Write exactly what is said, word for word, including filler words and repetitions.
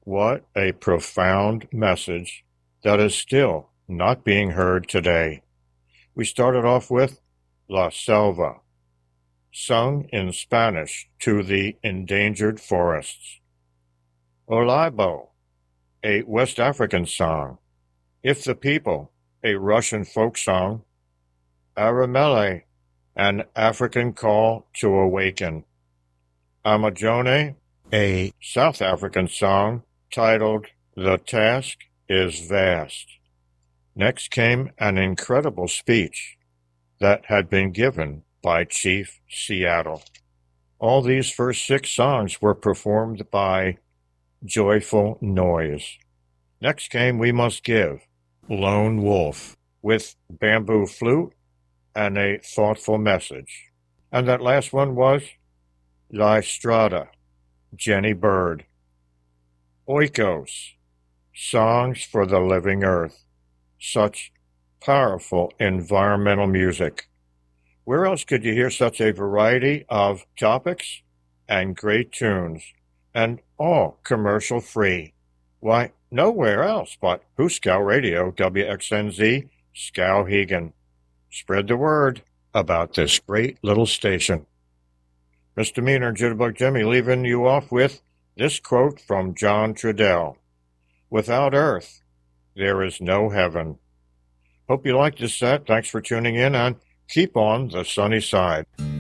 What a profound message that is still not being heard today. We started off with La Selva, sung in Spanish to the endangered forests. Olaibo, a West African song. If the People, a Russian folk song. Aramele, an African call to awaken. Amajone, a South African song titled The Task is Vast. Next came an incredible speech that had been given by Chief Seattle. All these first six songs were performed by Joyful Noise. Next came We Must Give, Lone Wolf, with bamboo flute and a thoughtful message. And that last one was La Estrada, Jenny Bird. Oikos, Songs for the Living Earth. Such powerful environmental music. Where else could you hear such a variety of topics and great tunes, and all commercial free? Why, nowhere else but Hooskow Radio, W X N Z, Skowhegan. Spread the word about this great little station. Misdemeanor Jitterbug Jimmy leaving you off with this quote from John Trudell. Without Earth, there is no heaven. Hope you liked this set. Thanks for tuning in, and keep on the sunny side.